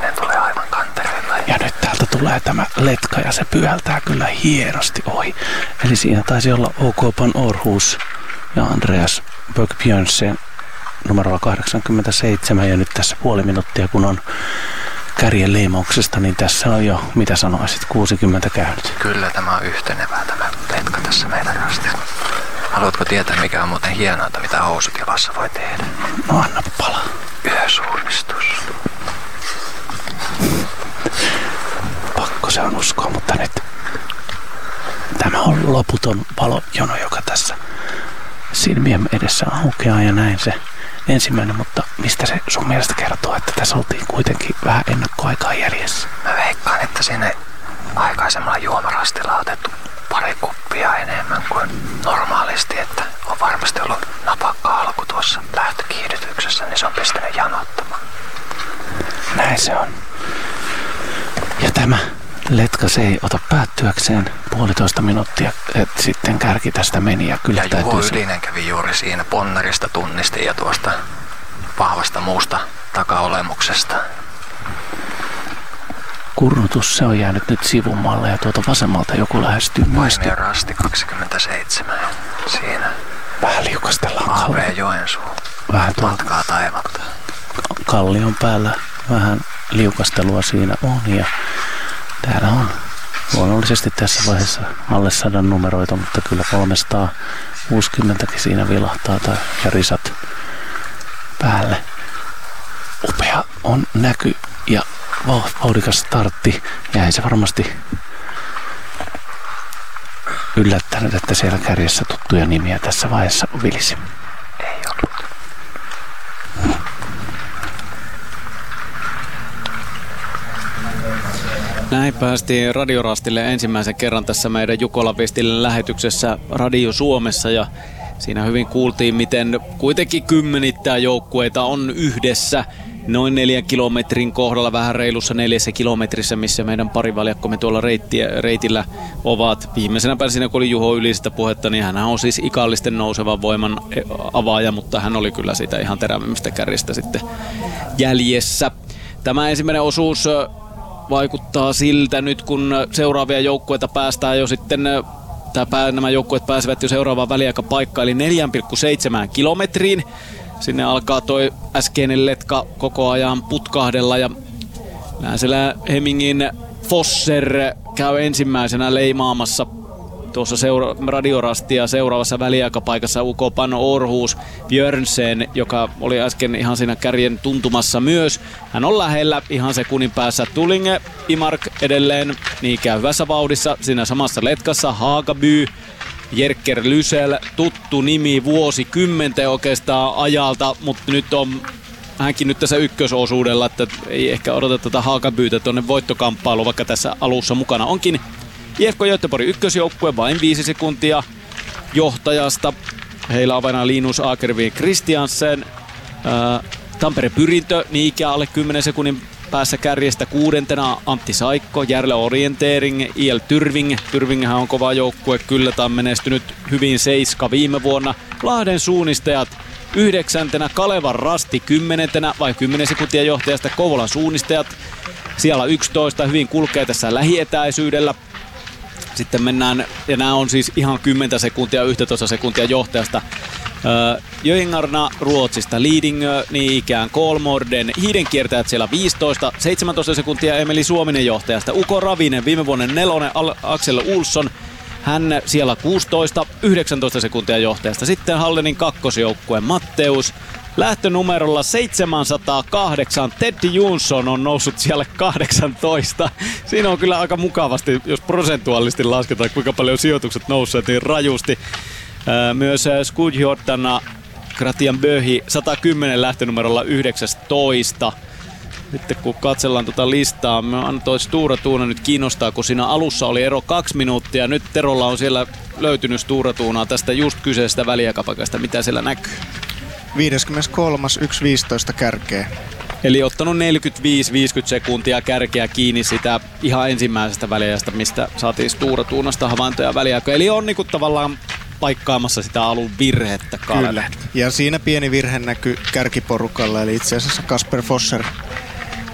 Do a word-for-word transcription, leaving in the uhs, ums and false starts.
toinen tulee aivan kantereilla. Ja nyt täältä tulee tämä letka ja se pyhältää kyllä hienosti ohi. Eli siinä taisi olla O K Pan Århus ja Andreas Böck-Björnsen numerolla kahdeksankymmentäseitsemän. Ja nyt tässä puoli minuuttia kun on kärjen leimauksesta, niin tässä on jo, mitä sanoisit, kuusikymmentä käynyt. Kyllä tämä on yhtenevää tämä letka tässä meidän rastilla. Haluatko tietää, mikä on muuten hienointa, mitä housutilassa voi tehdä? No anna palaa. Yösuunnistus. Pakko se on uskoa, mutta nyt tämä on loputon valojono, joka tässä silmien edessä aukeaa ja näin se ensimmäinen, mutta mistä se sun mielestä kertoo, että tässä oltiin kuitenkin vähän ennakkoaikaa jäljessä? Mä veikkaan, että sinne aikaisemmalla juomarastilla on otettu pari kuppia enemmän kuin normaalisti, että on varmasti ollut napakka alku tuossa lähtökiihdytyksessä, niin se on pistänyt janottamaan. Näin se on. Ja tämä letka se ei ota päättyäkseen puolitoista minuuttia, että sitten kärki tästä meni. Ja, kyllä ja Juho Ylinen kävi juuri siinä ponnarista tunnisti ja tuosta vahvasta muusta takaolemuksesta. Kurnutus, se on jäänyt nyt sivummalle ja tuolta vasemmalta joku lähestyy myös. Paimia rasti kaksikymmentäseitsemän. Siinä. Vähän liukastellaan. A V Joensuu. Vähän matkaa taivalta. Kallion päällä vähän liukastelua siinä on ja täällä on luonnollisesti tässä vaiheessa alle sadan numeroita, mutta kyllä kolmesataakuusikymmentäkin siinä vilahtaa tai ja risat päälle. Upea on näky ja vauhdikas startti ja ei se varmasti yllättänyt, että siellä kärjessä tuttuja nimiä tässä vaiheessa vilisi. Ei ollut. Näin päästiin Radiorastille ensimmäisen kerran tässä meidän Jukolan Vestille lähetyksessä Radio Suomessa ja siinä hyvin kuultiin, miten kuitenkin kymmenittäin joukkueita on yhdessä noin neljän kilometrin kohdalla, vähän reilussa neljässä kilometrissä, missä meidän parivaljakkomme tuolla reittiä, reitillä ovat. Viimeisenä päivänä, kun oli Juho Ylisestä puhetta, niin hän on siis ikallisten nousevan voiman avaaja, mutta hän oli kyllä siitä ihan terävimmistä kärjistä sitten jäljessä. Tämä ensimmäinen osuus vaikuttaa siltä nyt, kun seuraavia joukkueita päästään jo sitten, tai nämä joukkueet pääsevät jo seuraavaan väliaikapaikkaan, eli neljä pilkku seitsemän kilometriin. Sinne alkaa toi äskeinen letka koko ajan putkahdella ja Länselä Hemingin Fosser käy ensimmäisenä leimaamassa tuossa seura- radiorastia seuraavassa väliaikapaikassa U K Pan Århus Björnsen, joka oli äsken ihan siinä kärjen tuntumassa myös. Hän on lähellä ihan sekunnin päässä. Tullinge Imark edelleen niin käy hyvässä vauhdissa siinä samassa letkassa. Hagaby, Jerker Lysel, tuttu nimi vuosikymmenten oikeastaan ajalta, mutta nyt on hänkin nyt tässä ykkösosuudella, että ei ehkä odota tätä Hagabyytä tuonne voittokamppailuun, vaikka tässä alussa mukana onkin I F K Göteborg ykkösjoukkue vain viisi sekuntia johtajasta. Heillä on aina Linus Akervin Christiansen. Ää, Tampere Pyrintö niin ikään alle kymmenen sekunnin päässä kärjestä kuudentena Antti Saikko, Järle Orientering, I L Tyrving. Tyrvinghän on kova joukkue, kyllä tämä on menestynyt hyvin seiska viime vuonna. Lahden suunnistajat yhdeksäntenä, Kalevan Rasti kymmenentenä vai kymmenen sekuntia johtajasta, Kouvolan suunnistajat siellä yksitoista, hyvin kulkee tässä lähietäisyydellä. Sitten mennään, ja nämä on siis ihan kymmenen sekuntia, yksitoista sekuntia johtajasta. Öö, Jöingarna Ruotsista, Lidingö, niin ikään Kolmorden, hiidenkiertäjät siellä viisitoista, seitsemäntoista sekuntia Emeli Suominen johtajasta. Uko Ravinen, viime vuoden nelonen, Axel Olsson, hän siellä kuusitoista, yhdeksäntoista sekuntia johtajasta. Sitten Hallenin kakkosjoukkue Matteus, lähtönumerolla seitsemänsataakahdeksan, Teddy Jonsson on noussut siellä kahdeksantoista. Siinä on kyllä aika mukavasti, jos prosentuaalisesti lasketaan, kuinka paljon sijoitukset nousseet, niin rajusti. Myös Skudjordana Gratian Böhi sata kymmenen lähtönumerolla yhdeksäntoista. Sitten kun katsellaan tuota listaa, me antoi Stura Tuuna nyt kiinnostaa, kun siinä alussa oli ero kaksi minuuttia. Nyt Terolla on siellä löytynyt Stura Tuunaa tästä just kyseisestä väliaikapaikasta. Mitä siellä näkyy? viideskymmeneskolmas yksi viisitoista kärkeä. Eli ottanut neljäkymmentäviisi viisikymmentä sekuntia kärkeä kiinni sitä ihan ensimmäisestä väliajasta, mistä saatiin Stura Tuunasta havaintoja väliaikoja. Eli on niinku tavallaan paikkaamassa sitä alun virhettä. Kyllä. Ja siinä pieni virhe näkyy kärkiporukalla, eli itse asiassa Kasper Fosser